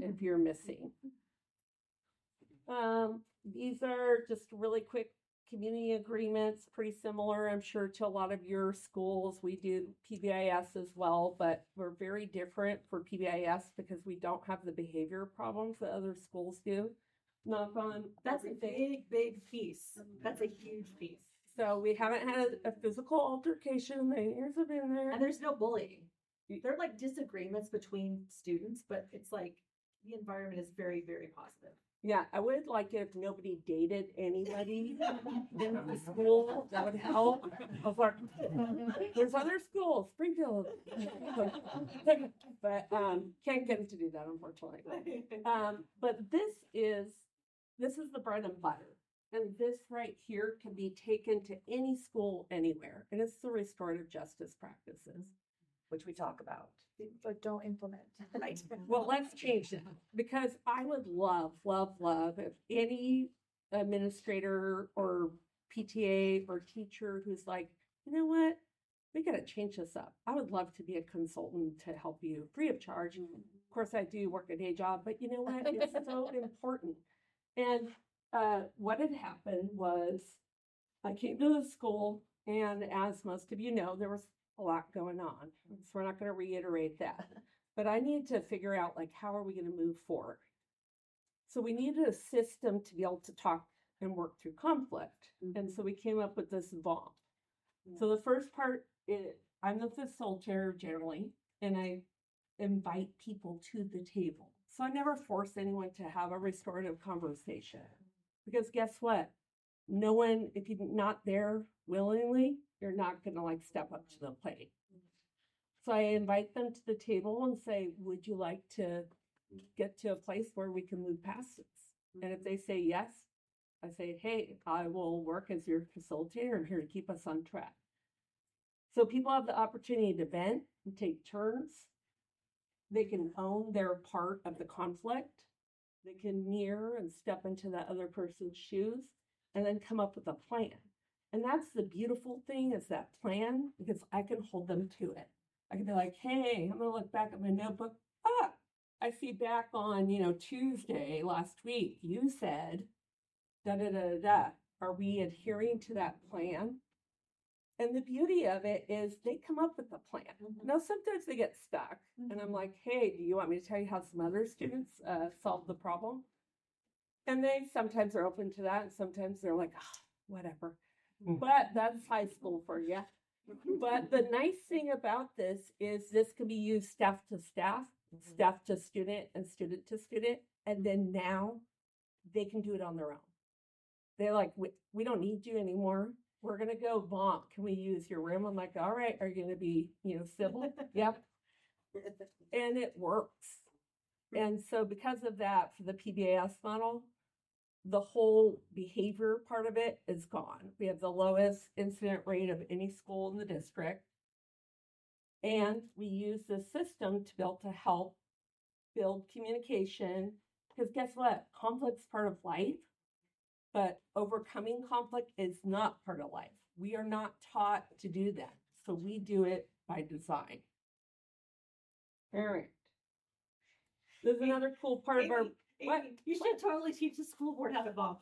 if you're missing. These are just really quick community agreements, pretty similar, I'm sure, to a lot of your schools. We do PBIS as well, but we're very different for PBIS because we don't have the behavior problems that other schools do. Knock on. That's a big piece. That's a huge piece. So we haven't had a physical altercation. The years have been there. And there's no bullying. They're like disagreements between students, but it's like the environment is very, very positive. Yeah, I would like it if nobody dated anybody in the school. That would help. I was like, there's other schools, Springfield. But can't get them to do that, unfortunately. But this is the bread and butter. And this right here can be taken to any school anywhere. And it's the restorative justice practices, Which we talk about. But don't implement. Right. Well, let's change that because I would love if any administrator or PTA or teacher who's like, you know what, we got to change this up. I would love to be a consultant to help you free of charge. Of course, I do work a day job, but you know what? It's so important. And what had happened was I came to the school, and as most of you know, there was a lot going on. So we're not going to reiterate that. But I need to figure out, like, how are we going to move forward? So we needed a system to be able to talk and work through conflict. And so we came up with this VOMP. So the first part is I'm the facilitator generally, and I invite people to the table. So I never force anyone to have a restorative conversation. Because guess what? No one, if you're not there willingly, you're not going to like step up to the plate. So I invite them to the table and say, would you like to get to a place where we can move past this? And if they say yes, I say, hey, I will work as your facilitator. I'm here to keep us on track. So people have the opportunity to vent and take turns. They can own their part of the conflict. They can mirror and step into that other person's shoes and then come up with a plan. And that's the beautiful thing is that plan, because I can hold them to it. I can be like, hey, I'm going to look back at my notebook. I see back on, Tuesday last week, you said, da-da-da-da-da. Are we adhering to that plan? And the beauty of it is they come up with a plan. Now, sometimes they get stuck. And I'm like, hey, do you want me to tell you how some other students solved the problem? And they sometimes are open to that. And sometimes they're like, whatever. But that's high school for you. But the nice thing about this is this can be used staff to staff, staff to student, and student to student. And then now they can do it on their own. They're like, we don't need you anymore. We're going to go VOMP. Can we use your room? I'm like, all right, are you going to be, civil? Yep. And it works. And so because of that, for the PBIS model, the whole behavior part of it is gone. We have the lowest incident rate of any school in the district. And we use this system to be able to help build communication. Because guess what? Conflict's part of life, but overcoming conflict is not part of life. We are not taught to do that. So we do it by design. All right. There's another cool part of our... What? You should totally teach the school board how to VOMP.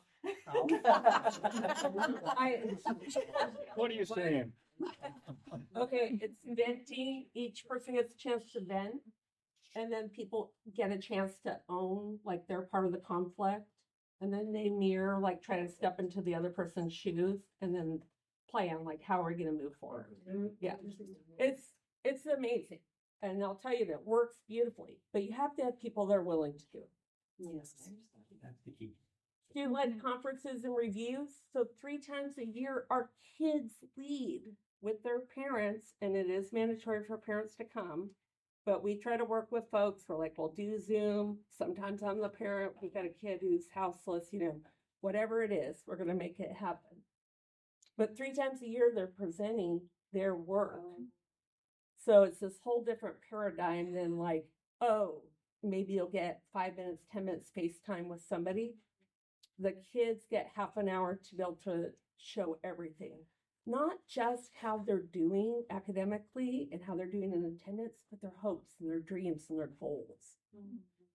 What are you saying? Okay, it's venting. Each person gets a chance to vent. And then people get a chance to own, like, they're part of the conflict. And then they mirror, like, try to step into the other person's shoes and then plan, like, how are we going to move forward? Yeah, it's amazing. And I'll tell you that it works beautifully. But you have to have people that are willing to do it. Yes. That's the key. Student-led conferences and reviews. So 3 times a year, our kids lead with their parents, and it is mandatory for parents to come. But we try to work with folks. We're like, we'll do Zoom. Sometimes I'm the parent. We've got a kid who's houseless, whatever it is, we're going to make it happen. But 3 times a year, they're presenting their work. So it's this whole different paradigm than like, maybe you'll get 5 minutes, 10 minutes FaceTime with somebody. The kids get half an hour to be able to show everything. Not just how they're doing academically and how they're doing in attendance, but their hopes and their dreams and their goals.